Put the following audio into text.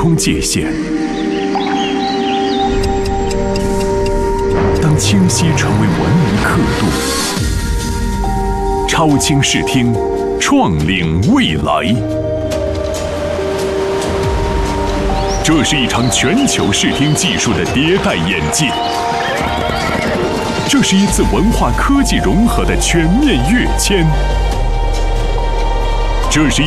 冲界限。当清晰成为文明刻度，超清视听，创领未来。这是一场全球视听技术的迭代演进，这是一次文化科技融合的全面跃迁，这是